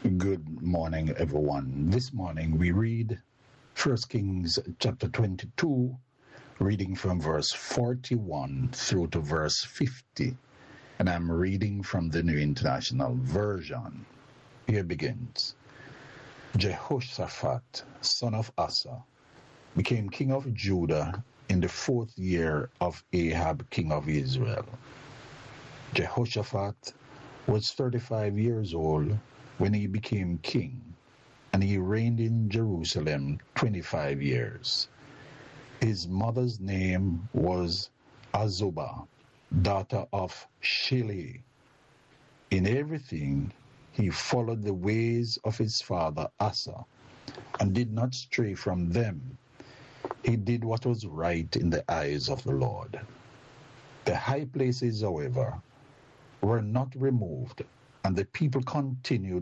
Good morning, everyone. This morning we read 1 Kings chapter 22, reading from verse 41 through to verse 50. And I'm reading from the New International Version. Here begins. Jehoshaphat, son of Asa, became king of Judah in the 4th year of Ahab, king of Israel. Jehoshaphat was 35 years old when he became king, and he reigned in Jerusalem 25 years. His mother's name was Azubah, daughter of Shili. In everything he followed the ways of his father Asa, and did not stray from them. He did what was right in the eyes of the Lord. The high places, however, were not removed, and the people continued